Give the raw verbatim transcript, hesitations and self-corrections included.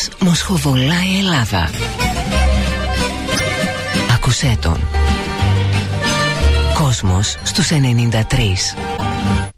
Έρωτας μοσχοβολάει η Ελλάδα. Ακούσέ τον. Κόσμος στους ενενήντα τρία.